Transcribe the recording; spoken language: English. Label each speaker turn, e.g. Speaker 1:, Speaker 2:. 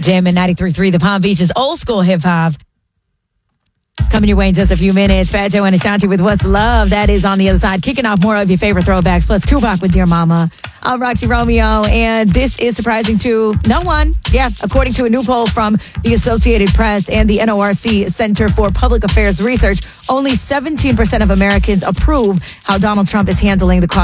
Speaker 1: Jam in 93.3, the Palm Beach's old school hip hop. Coming your way in just a few minutes. Fat Joe and Ashanti with What's Love. That is on the other side. Kicking off more of your favorite throwbacks, plus Tupac with Dear Mama. I'm Roxy Romeo, and this is surprising to no one. Yeah, according to a new poll from the Associated Press and the NORC Center for Public Affairs Research, only 17% of Americans approve how Donald Trump is handling the cost